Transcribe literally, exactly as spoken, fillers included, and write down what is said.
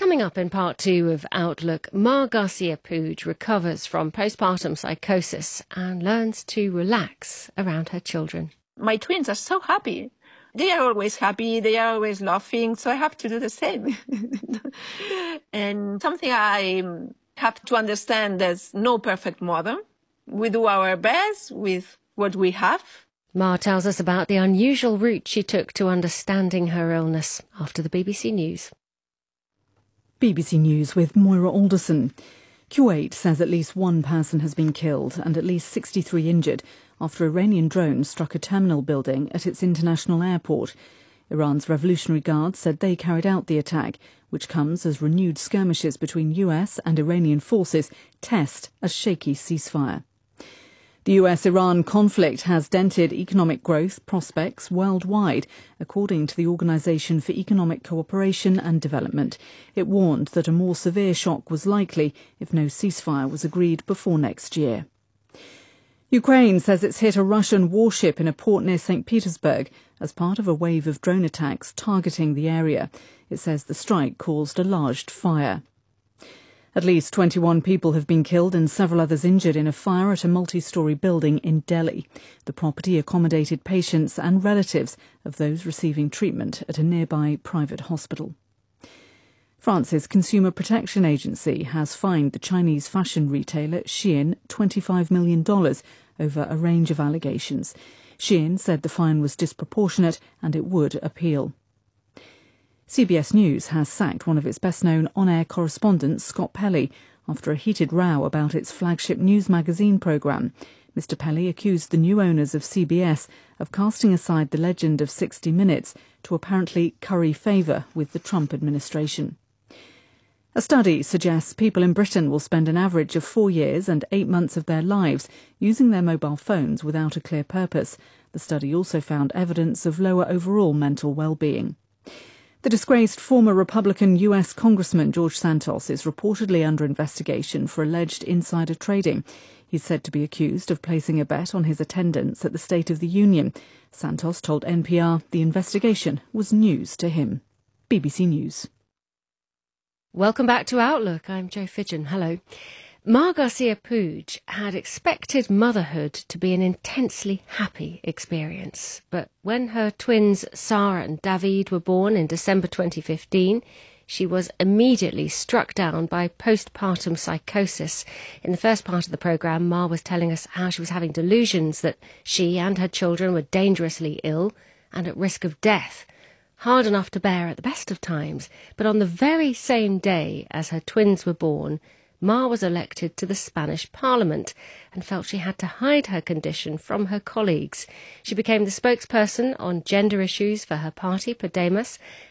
Coming up in part two of Outlook, Mar Garcia Puig recovers from postpartum psychosis and learns to relax around her children. My twins are so happy. They are always happy. They are always laughing. So I have to do the same. And something I have to understand, there's no perfect mother. We do our best with what we have. Mar tells us about the unusual route she took to understanding her illness after the B B C News. B B C News with Moira Alderson. Kuwait says at least one person has been killed and at least sixty-three injured after Iranian drones struck a terminal building at its international airport. Iran's Revolutionary Guard said they carried out the attack, which comes as renewed skirmishes between U S and Iranian forces test a shaky ceasefire. The U S-Iran conflict has dented economic growth prospects worldwide, according to the Organisation for Economic Cooperation and Development. It warned that a more severe shock was likely if no ceasefire was agreed before next year. Ukraine says it's hit a Russian warship in a port near Saint Petersburg as part of a wave of drone attacks targeting the area. It says the strike caused a large fire. At least twenty-one people have been killed and several others injured in a fire at a multi-storey building in Delhi. The property accommodated patients and relatives of those receiving treatment at a nearby private hospital. France's Consumer Protection Agency has fined the Chinese fashion retailer Shein twenty-five million dollars over a range of allegations. Shein said the fine was disproportionate and it would appeal. C B S News has sacked one of its best-known on-air correspondents, Scott Pelley, after a heated row about its flagship news magazine programme. Mister Pelley accused the new owners of C B S of casting aside the legend of sixty minutes to apparently curry favour with the Trump administration. A study suggests people in Britain will spend an average of four years and eight months of their lives using their mobile phones without a clear purpose. The study also found evidence of lower overall mental well-being. The disgraced former Republican U S Congressman George Santos is reportedly under investigation for alleged insider trading. He's said to be accused of placing a bet on his attendance at the State of the Union. Santos told N P R the investigation was news to him. B B C News. Welcome back to Outlook. I'm Jo Fidgen. Hello. Mar Garcia Puig had expected motherhood to be an intensely happy experience. But when her twins Sarah and David were born in December twenty fifteen, she was immediately struck down by postpartum psychosis. In the first part of the programme, Mar was telling us how she was having delusions that she and her children were dangerously ill and at risk of death. Hard enough to bear at the best of times, but on the very same day as her twins were born, Mar was elected to the Spanish Parliament and felt she had to hide her condition from her colleagues. She became the spokesperson on gender issues for her party, Podemos,